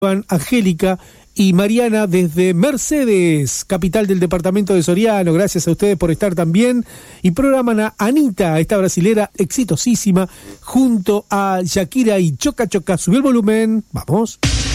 Angélica y Mariana desde Mercedes, capital del departamento de Soriano. Gracias a ustedes por estar también. Y programan a Anita, esta brasilera exitosísima, junto a Shakira y Choca Choca. Subió el volumen. Vamos.